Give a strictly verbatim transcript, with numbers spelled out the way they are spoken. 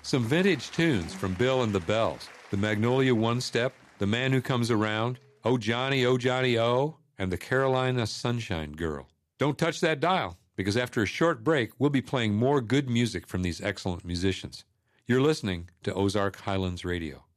Some vintage tunes from Bill and the Bells, the Magnolia One-Step, The Man Who Comes Around, Oh Johnny, Oh Johnny, Oh, and the Carolina Sunshine Girl. Don't touch that dial, because after a short break, we'll be playing more good music from these excellent musicians. You're listening to Ozark Highlands Radio.